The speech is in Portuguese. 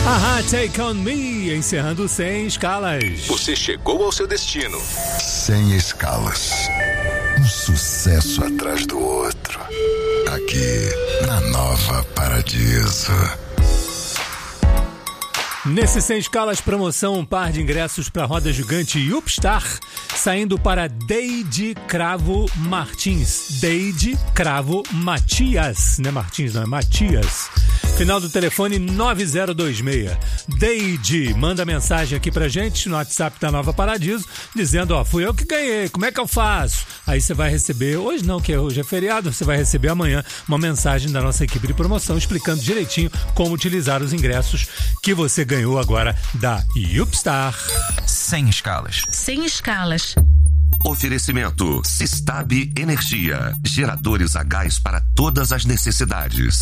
Take On Me, encerrando Sem Escalas. Você chegou ao seu destino. Sem escalas. Um sucesso atrás do outro. Aqui, na Nova Paradiso. Nesse Sem Escalas promoção, um par de ingressos para a roda gigante Upstar, saindo para Deide Cravo Martins. Deide Cravo Matias, não é Martins, não é Matias. Final do telefone 9026. Deide, manda mensagem aqui pra gente no WhatsApp da Nova Paradiso, dizendo, fui eu que ganhei, como é que eu faço? Aí você vai receber, hoje não, que hoje é feriado, você vai receber amanhã uma mensagem da nossa equipe de promoção explicando direitinho como utilizar os ingressos que você ganhou agora da Upstar. Sem escalas. Sem escalas. Oferecimento Sistab Energia. Geradores a gás para todas as necessidades.